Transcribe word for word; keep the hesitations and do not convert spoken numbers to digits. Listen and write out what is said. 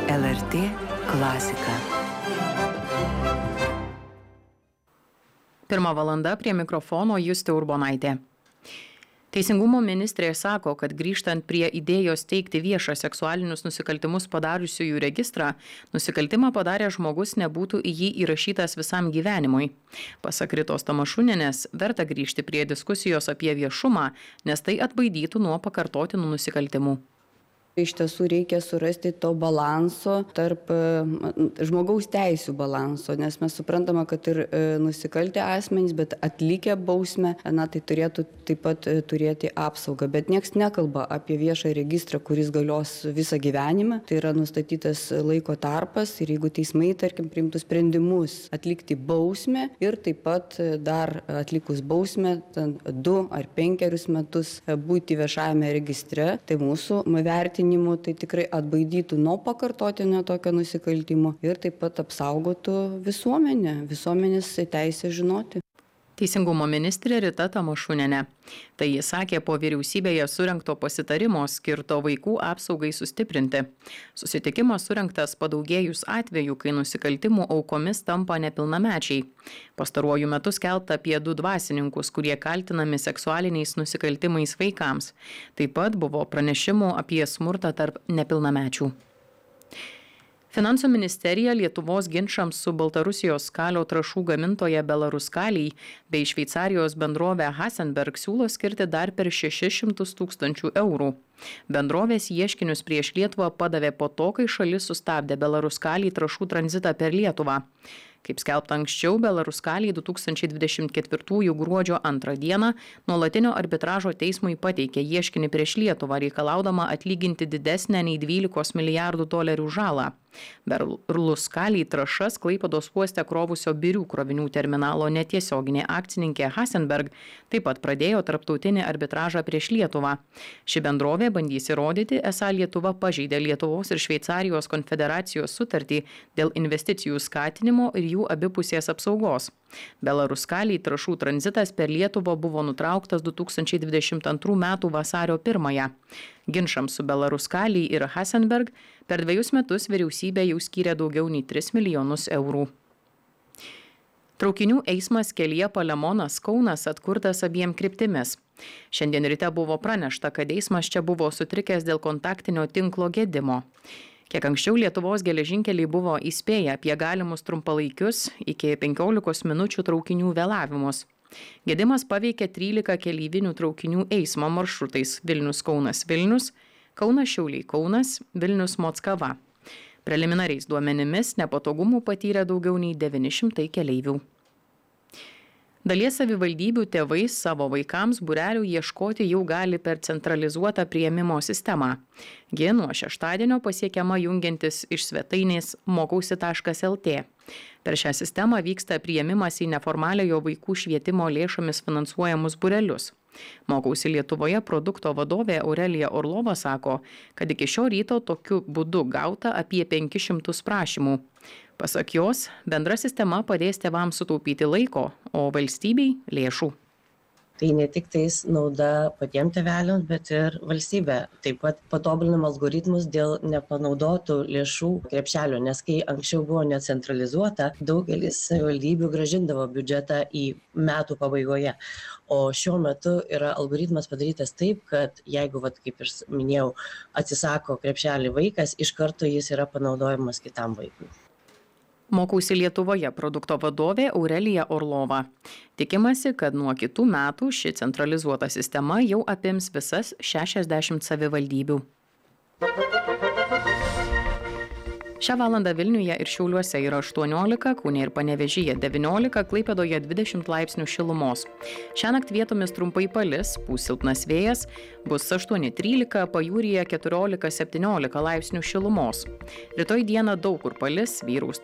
L R T klasika. Pirma valanda, prie mikrofono Justė Urbonaitė. Teisingumo ministrė sako, kad grįžtant prie idėjos teikti viešą seksualinius nusikaltimus padariusiųjų registrą, nusikaltimą padarė žmogus nebūtų į jį įrašytas visam gyvenimui. Pasak Ritos Tamašunienės, verta grįžti prie diskusijos apie viešumą, nes tai atbaidytų nuo pakartotinų nusikaltimų. Iš tiesų reikia surasti to balanso tarp žmogaus teisių balanso, nes mes suprantame, kad ir nusikaltę asmenys, bet atlikę bausmę, na, tai turėtų taip pat turėti apsaugą. Bet nieks nekalba apie viešą registrą, kuris galios visą gyvenimą. Tai yra nustatytas laiko tarpas ir jeigu teismai, tarkim, priimtų sprendimus atlikti bausmę ir taip pat dar atlikus bausmę du ar penkerius metus būti viešajame registre, tai mūsų vertinimu tai tikrai atbaidytų nuo pakartotinio tokio nusikaltimo ir taip pat apsaugotų visuomenę, visuomenės teisę žinoti. Teisingumo ministrė Rita Tamašunienė. Tai jis sakė po vyriausybėje surengto pasitarimo skirto vaikų apsaugai sustiprinti. Susitikimas surengtas padaugėjus atvejų, kai nusikaltimų aukomis tampa nepilnamečiai. Pastaruoju metu skelbta apie du dvasininkus, kurie kaltinami seksualiniais nusikaltimais vaikams. Taip pat buvo pranešimų apie smurtą tarp nepilnamečių. Finansų ministerija Lietuvos ginčams su Baltarusijos kalio trąšų gamintoja Belaruskaliai bei Šveicarijos bendrovė Hasenberg siūlo skirti dar per šešis šimtus tūkstančių eurų. Bendrovės ieškinius prieš Lietuvą padavė po to, kai šalis sustabdė Belaruskaliai trąšų tranzitą per Lietuvą. Kaip skelbta anksčiau, Belaruskaliai du tūkstančiai dvidešimt ketvirtųjų gruodžio antrą dieną nuolatinio arbitražo teismui pateikė ieškinį prieš Lietuvą, reikalaudama atlyginti didesnę nei dvylikos milijardų dolerių žalą. Belaruskaliai trąšas Klaipėdos uoste krovusio birių krovinių terminalo netiesioginė akcininkė Hasenberg taip pat pradėjo tarptautinį arbitražą prieš Lietuvą. Ši bendrovė bandys įrodyti, esą Lietuva pažeidė Lietuvos ir Šveicarijos konfederacijos sutartį dėl investicijų skatinimo ir jų abipusės apsaugos. Belaruskaliai trąšų tranzitas per Lietuvą buvo nutrauktas du tūkstančiai dvidešimt antrų metų vasario pirmąją. Ginčams su Belaruskaliai ir Hasenberg per dvejus metus vyriausybė jau skyrė daugiau nei tris milijonus eurų. Traukinių eismas kelyje Palemonas Kaunas atkurtas abiem kryptimis. Šiandien ryte buvo pranešta, kad eismas čia buvo sutrikęs dėl kontaktinio tinklo gedimo. Kiek anksčiau Lietuvos geležinkeliai buvo įspėję apie galimus trumpalaikius iki penkiolikos minučių traukinių vėlavimus. Gedimas paveikė trylika keleivinių traukinių eismo maršrutais Vilnius-Kaunas-Vilnius, Kaunas-Šiauliai-Kaunas, Vilnius-Mockava. Preliminariais duomenimis nepatogumų patyrė daugiau nei devyni šimtai keleivių. Dalies savivaldybių tėvai savo vaikams būrelių ieškoti jau gali per centralizuotą priėmimo sistemą. Ji nuo šeštadienio pasiekiama jungiantis iš svetainės mokausi taškas L T. Per šią sistemą vyksta priėmimas į neformaliojo vaikų švietimo lėšomis finansuojamus būrelius. Mokausi Lietuvoje produkto vadovė Aurelija Orlova sako, kad iki šio ryto tokiu būdu gauta apie penkis šimtus prašymų. Pasak jos, bendra sistema padės tėvams sutaupyti laiko, o valstybei lėšų. Tai ne tik tais nauda patiems tėveliams, bet ir valstybė. Taip pat patobulinam algoritmus dėl nepanaudotų lėšų krepšelio, nes kai anksčiau buvo necentralizuota, daugelis savivaldybių grąžindavo biudžetą į metų pabaigoje. O šiuo metu yra algoritmas padarytas taip, kad jeigu, vat, kaip ir minėjau, atsisako krepšelį vaikas, iš karto jis yra panaudojamas kitam vaikui. Mokausi Lietuvoje produkto vadovė Aurelija Orlova. Tikimasi, kad nuo kitų metų ši centralizuota sistema jau apims visas šešiasdešimt savivaldybių. Šią valandą Vilniuje ir Šiauliuose yra aštuoniolika, Kaune ir Panevėžyje devyniolika, Klaipėdoje dvidešimt laipsnių šilumos. Šiąnakt vietomis trumpai palis, pūs silpnas vėjas, bus aštuoni trylika, pajūryje keturiolika septyniolika laipsnių šilumos. Rytoj dieną daug kur palis, vyraus